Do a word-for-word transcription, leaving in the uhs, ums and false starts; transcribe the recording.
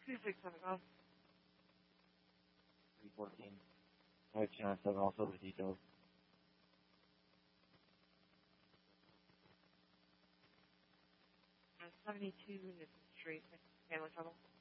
two six seven oh. three fourteen. Alright, Channel seven, also the details. seventy-two Newton Street, Hamlet Tunnel.